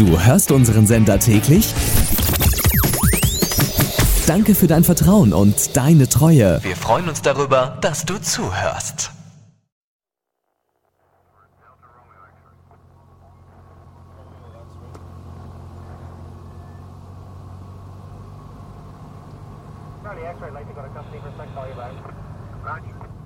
Du hörst unseren Sender täglich? Danke für dein Vertrauen und deine Treue. Wir freuen uns darüber, dass du zuhörst. Charlie X-ray, I'd like to go to company for a sec, call you back. Roger.